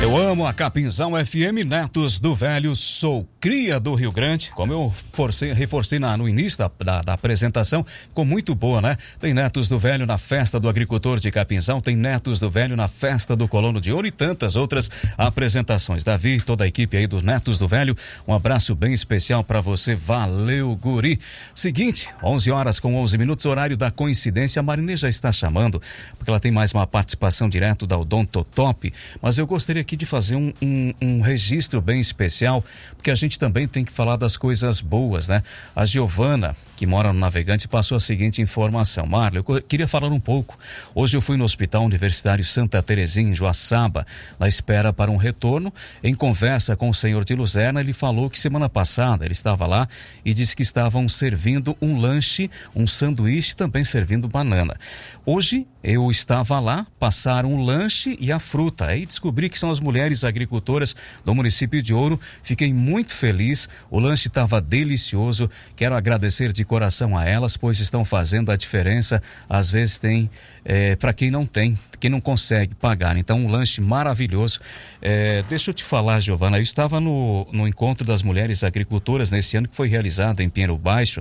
Eu amo a Capinzal FM, Netos do Velho, sou cria do Rio Grande. Como eu reforcei no início da apresentação, ficou muito boa, né? Tem Netos do Velho na Festa do Agricultor de Capinzal, tem Netos do Velho na Festa do Colono de Ouro e tantas outras apresentações. Davi, toda a equipe aí dos Netos do Velho, um abraço bem especial para você. Valeu, guri. Seguinte, 11h11, horário da coincidência. A Marinês já está chamando, porque ela tem mais uma participação direto da Odontotop, mas eu gostaria aqui de fazer um registro bem especial, porque a gente também tem que falar das coisas boas, né? A Giovana, que mora no Navegante, passou a seguinte informação. Marlon, eu queria falar um pouco. Hoje eu fui no Hospital Universitário Santa Terezinha, em Joaçaba, na espera para um retorno. Em conversa com o senhor de Luzerna, ele falou que semana passada ele estava lá e disse que estavam servindo um lanche, um sanduíche, também servindo banana. Hoje eu estava lá, passaram o lanche e a fruta. Aí descobri que são as mulheres agricultoras do município de Ouro. Fiquei muito feliz, o lanche estava delicioso. Quero agradecer de coração a elas, pois estão fazendo a diferença. Às vezes tem para quem não tem, quem não consegue pagar. Então, um lanche maravilhoso. Deixa eu te falar, Giovana, eu estava no encontro das mulheres agricultoras nesse ano que foi realizado em Pinheiro Baixo.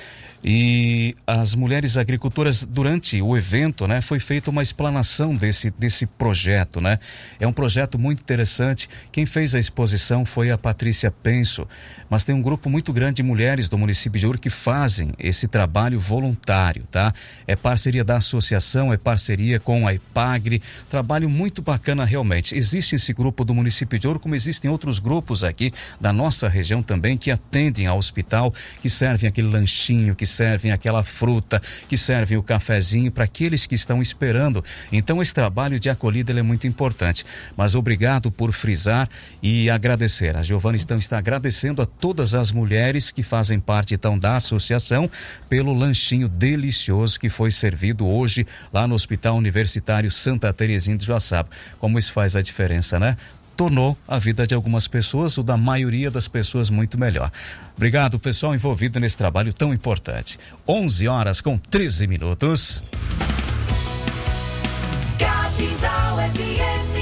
E as mulheres agricultoras, durante o evento, né, foi feita uma explanação desse projeto, né? É um projeto muito interessante. Quem fez a exposição foi a Patrícia Penso, mas tem um grupo muito grande de mulheres do município de Ouro que fazem esse trabalho voluntário, tá? É parceria da associação, é parceria com a Ipagre, trabalho muito bacana realmente. Existe esse grupo do município de Ouro, como existem outros grupos aqui da nossa região também que atendem ao hospital, que servem aquele lanchinho, que servem aquela fruta, que servem o cafezinho para aqueles que estão esperando. Então esse trabalho de acolhida ele é muito importante. Mas obrigado por frisar e agradecer. A Giovana então está agradecendo a todas as mulheres que fazem parte então da associação pelo lanchinho delicioso que foi servido hoje lá no Hospital Universitário Santa Terezinha de Joaçaba. Como isso faz a diferença, né? Tornou a vida de algumas pessoas, ou da maioria das pessoas, muito melhor. Obrigado, pessoal envolvido nesse trabalho tão importante. 11h13. Capinzal FM.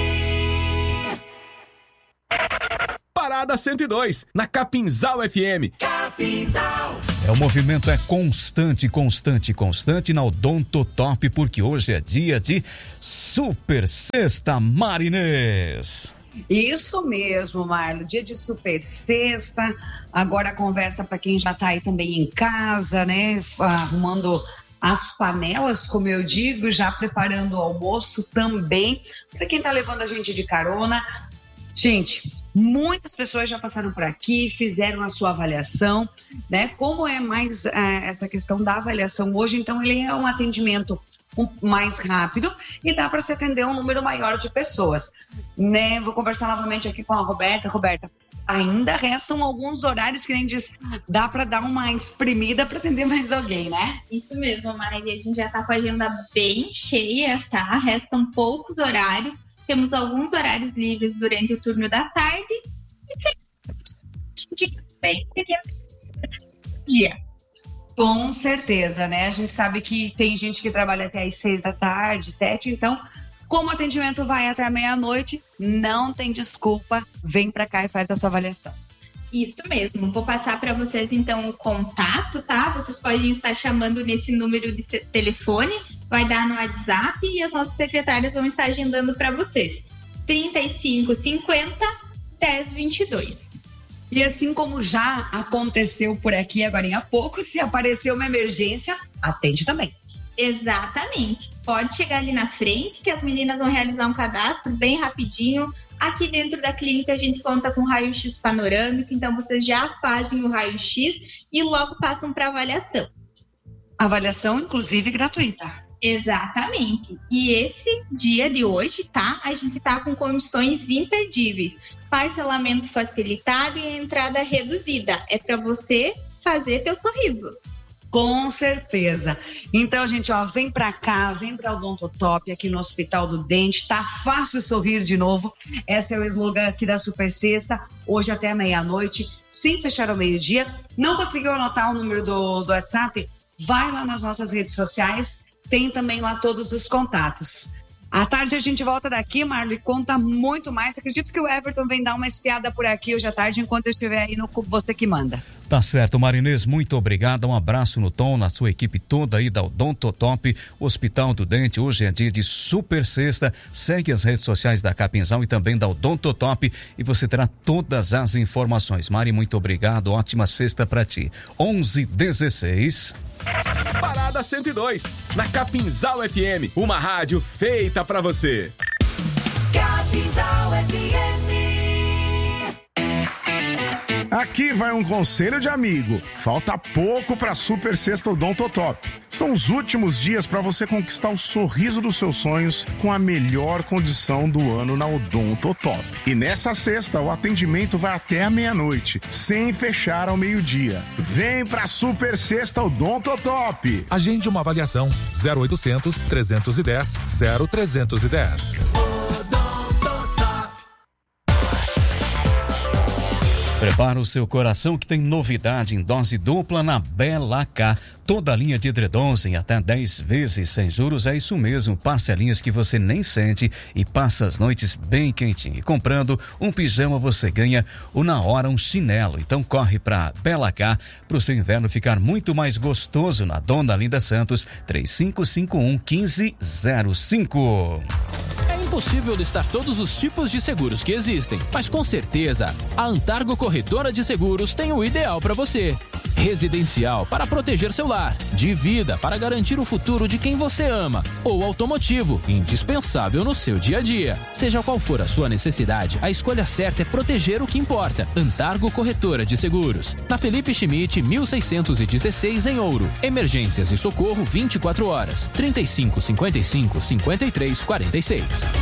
Parada 102, na Capinzal FM. Capinzal. O movimento é constante na Odontotop, porque hoje é dia de Super Sexta Marinês. Isso mesmo, Marlon, dia de Super Sexta. Agora a conversa para quem já tá aí também em casa, né, arrumando as panelas, como eu digo, já preparando o almoço também, para quem tá levando a gente de carona. Gente, muitas pessoas já passaram por aqui, fizeram a sua avaliação, né? Como é mais essa questão da avaliação hoje, então ele é um atendimento mais rápido e dá para se atender um número maior de pessoas, né? Vou conversar novamente aqui com a Roberta. Roberta, ainda restam alguns horários que nem diz, dá para dar uma espremida para atender mais alguém, né? Isso mesmo, Maria, a gente já tá com a agenda bem cheia, tá? Restam poucos horários, temos alguns horários livres durante o turno da tarde e sempre bem dia. Com certeza, né? A gente sabe que tem gente que trabalha até às 6 da tarde, 7, então, como o atendimento vai até a meia-noite, não tem desculpa, vem pra cá e faz a sua avaliação. Isso mesmo, vou passar para vocês então o contato, tá? Vocês podem estar chamando nesse número de telefone, vai dar no WhatsApp e as nossas secretárias vão estar agendando para vocês. 3550 1022. E assim como já aconteceu por aqui agora há pouco, se aparecer uma emergência, atende também. Exatamente. Pode chegar ali na frente que as meninas vão realizar um cadastro bem rapidinho. Aqui dentro da clínica a gente conta com raio-x panorâmico, então vocês já fazem o raio-x e logo passam para avaliação. Avaliação, inclusive, gratuita. Exatamente. E esse dia de hoje, tá? A gente tá com condições imperdíveis. Parcelamento facilitado e entrada reduzida. É para você fazer teu sorriso. Com certeza. Então, gente, ó, vem pra cá, vem pra Odontotop, aqui no Hospital do Dente. Tá fácil sorrir de novo. Esse é o slogan aqui da Super Sexta. Hoje até meia-noite, sem fechar ao meio-dia. Não conseguiu anotar o número do WhatsApp? Vai lá nas nossas redes sociais. Tem também lá todos os contatos. À tarde a gente volta daqui, Marlon, e conta muito mais. Acredito que o Everton vem dar uma espiada por aqui hoje à tarde, enquanto eu estiver aí no Você Que Manda. Tá certo, Marinês, muito obrigado. Um abraço no Tom, na sua equipe toda aí da Odontotop, Hospital do Dente. Hoje é dia de Super Sexta. Segue as redes sociais da Capinzal e também da Odontotop e você terá todas as informações. Mari, muito obrigado. Ótima sexta pra ti. 11:16. Parada 102, na Capinzal FM, uma rádio feita pra você. Capinzal FM. Aqui vai um conselho de amigo. Falta pouco para Super Sexta Odontotop. São os últimos dias para você conquistar o sorriso dos seus sonhos com a melhor condição do ano na Odontotop. E nessa sexta o atendimento vai até a meia-noite, sem fechar ao meio-dia. Vem pra Super Sexta Odontotop. Agende uma avaliação 0800 310 0310. Prepara o seu coração que tem novidade em dose dupla na Bela K. Toda a linha de edredons em até 10 vezes sem juros, é isso mesmo. Parcelinhas que você nem sente e passa as noites bem quentinho. E comprando um pijama você ganha na hora um chinelo. Então corre pra Bela K pro seu inverno ficar muito mais gostoso na Dona Linda Santos, 3551-1505. É impossível listar todos os tipos de seguros que existem, mas com certeza a Antargo Corretora de Seguros tem o ideal para você. Residencial para proteger seu lar, de vida para garantir o futuro de quem você ama, ou automotivo, indispensável no seu dia a dia. Seja qual for a sua necessidade, a escolha certa é proteger o que importa. Antargo Corretora de Seguros, na Felipe Schmidt, 1616 em Ouro. Emergências e socorro 24 horas, 3555-5346.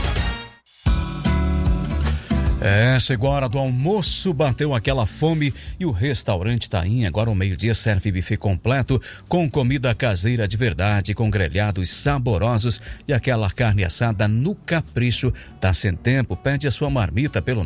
Chegou a hora do almoço, bateu aquela fome e o restaurante Tainha, agora ao meio-dia, serve buffet completo com comida caseira de verdade, com grelhados saborosos e aquela carne assada no capricho. Tá sem tempo? Pede a sua marmita pelo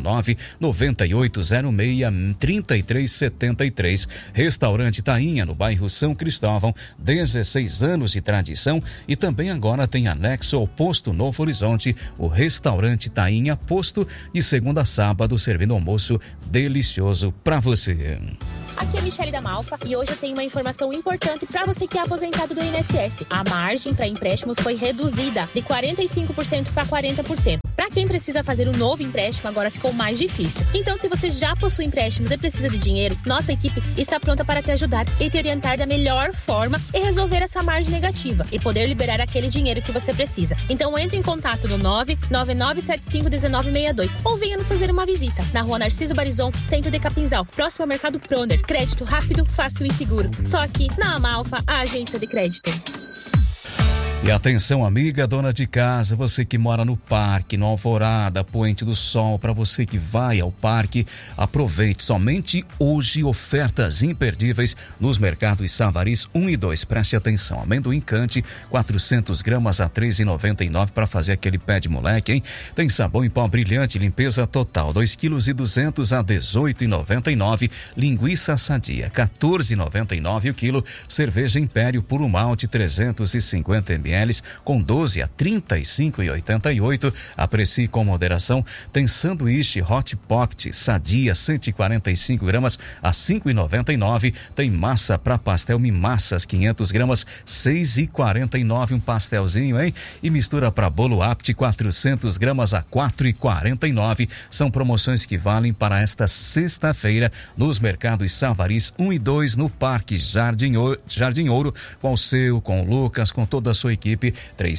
99806-3373. Restaurante Tainha, no bairro São Cristóvão, 16 anos de tradição e também agora tem anexo ao Posto Novo Horizonte, o restaurante Tainha, posto de segunda a sábado, servindo almoço delicioso pra você. Aqui é a Michele da Malfa e hoje eu tenho uma informação importante para você que é aposentado do INSS. A margem para empréstimos foi reduzida de 45% para 40%. Para quem precisa fazer um novo empréstimo, agora ficou mais difícil. Então, se você já possui empréstimos e precisa de dinheiro, nossa equipe está pronta para te ajudar e te orientar da melhor forma e resolver essa margem negativa e poder liberar aquele dinheiro que você precisa. Então, entre em contato no 999751962 ou venha nos fazer uma visita na Rua Narciso Barizon, centro de Capinzal, próximo ao Mercado Proner. Crédito rápido, fácil e seguro. Só aqui na Amalfa, a agência de crédito. E atenção, amiga, dona de casa, você que mora no parque, no Alvorada, Poente do Sol, para você que vai ao parque, aproveite somente hoje ofertas imperdíveis nos mercados Savaris 1 e 2. Preste atenção, amendoim Cante, 400 gramas a R$ 13,99 para fazer aquele pé de moleque, hein? Tem sabão em pó brilhante, limpeza total, 2,2 kg a R$ 18,99. Linguiça sadia, R$ 14,99 o quilo. Cerveja Império Puro Malte, 350 ml. Com 12 a R$ 35,88. Aprecie com moderação. Tem sanduíche Hot Pocket Sadia 145 gramas a R$ 5,99. Tem massa para pastel Mimassas 500 gramas R$ 6,49 um pastelzinho, hein? E mistura para bolo Apt 400 gramas a R$ 4,49. São promoções que valem para esta sexta-feira nos mercados Savaris 1 e 2 no Parque Jardim Ouro, com o seu, com o Lucas, com toda a sua equipe.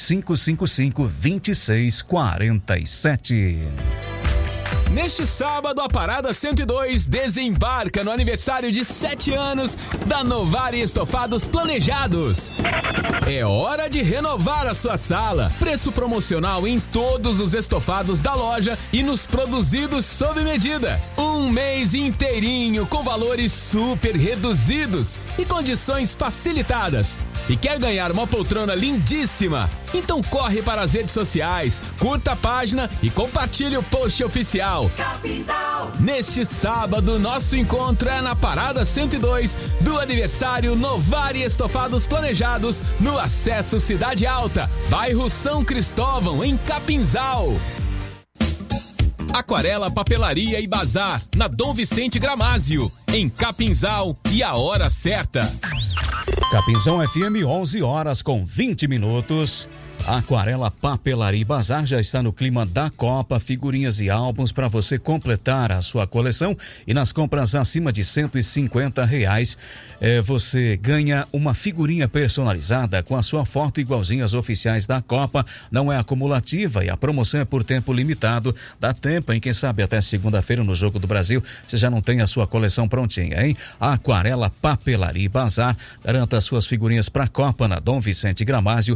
3555-2647. Neste sábado, a Parada 102 desembarca no aniversário de 7 anos da Novari Estofados Planejados. É hora de renovar a sua sala. Preço promocional em todos os estofados da loja e nos produzidos sob medida. Um mês inteirinho com valores super reduzidos e condições facilitadas. E quer ganhar uma poltrona lindíssima? Então corre para as redes sociais, curta a página e compartilhe o post oficial. Capinzal. Neste sábado, nosso encontro é na Parada 102 do aniversário Novari Estofados Planejados no Acesso Cidade Alta, bairro São Cristóvão, em Capinzal. Aquarela Papelaria e Bazar, na Dom Vicente Gramásio, em Capinzal, e a hora certa. Capinzal FM, 11h20. Aquarela Papelaria e Bazar já está no clima da Copa, figurinhas e álbuns para você completar a sua coleção, e nas compras acima de R$150 você ganha uma figurinha personalizada com a sua foto igualzinha às oficiais da Copa. Não é acumulativa e a promoção é por tempo limitado. Dá tempo, hein? Quem sabe até segunda-feira no Jogo do Brasil você já não tem a sua coleção prontinha, hein? Aquarela Papelaria e Bazar, garanta suas figurinhas para a Copa na Dom Vicente Gramásio,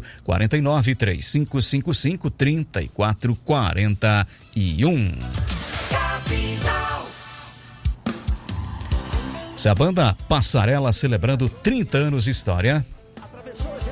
4935553441. Se a banda Passarela celebrando 30 anos de história.